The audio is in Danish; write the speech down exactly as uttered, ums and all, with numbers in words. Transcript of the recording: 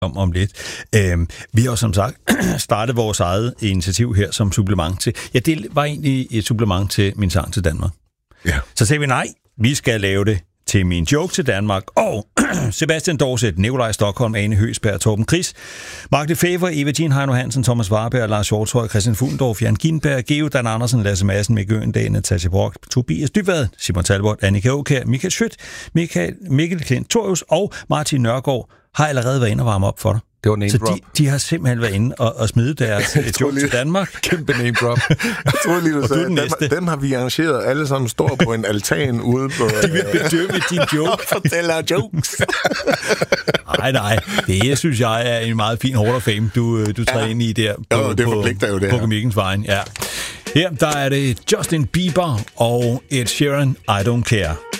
om, om lidt. Øhm, vi har jo som sagt startet vores eget initiativ her som supplement til... Ja, det var egentlig et supplement til Min Sang til Danmark. Ja. Så sagde vi nej, vi skal lave det til Min Joke til Danmark, og Sebastian Dorset, Nikolaj Stockholm, Ane Høgsberg, Torben Chris, Mark Lefebvre, Eva Jean Heino Hansen, Thomas Warberg, Lars Hjortøj, Christian Fuglendorf, Jan Ginberg, Geo Dan Andersen, Lasse Madsen, Mikkel Øendal, Natasja Brock, Tobias Dybvad, Simon Talbot, Annika Aukjær, Michael Schødt, Michael, Mikkel Klint-Torius og Martin Nørgaard har allerede været inde og varme op for dig. Det var name Så drop. de, de har simpelthen været inde og, og smide deres joke til Danmark. Kæmpe name drop. Jeg troede lige, du sagde, den, den, den har vi arrangeret. Alle sammen står på en altan ude på... De vil bedømme din joke. Fortæller jokes. Nej, nej. Det synes jeg er en meget fin Hall of Fame, du, du træder ja. ind i der på, jo, det forpligter jo det på her. komikkens vejen. Ja. Her der er det Justin Bieber og Ed Sheeran, I Don't Care.